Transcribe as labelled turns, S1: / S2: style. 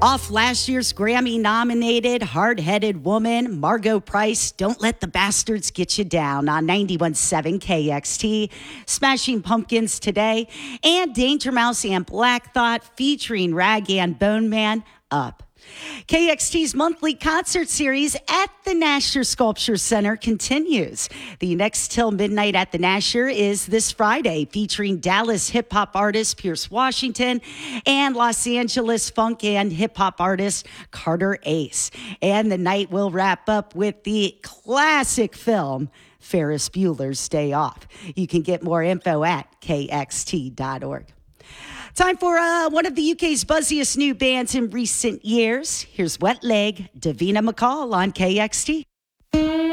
S1: Off last year's Grammy-nominated hard-headed woman, Margot Price, Don't Let the Bastards Get You Down on 91.7 KXT. Smashing Pumpkins today, and Danger Mouse and Black Thought featuring Rag and Bone Man, Up. KXT's monthly concert series at the Nasher Sculpture Center continues. The next Till Midnight at the Nasher is this Friday, featuring Dallas hip-hop artist Pierce Washington and Los Angeles funk and hip-hop artist Carter Ace. And the night will wrap up with the classic film Ferris Bueller's Day Off. You can get more info at kxt.org. Time for one of the UK's buzziest new bands in recent years. Here's Wet Leg, Davina McCall on KXT.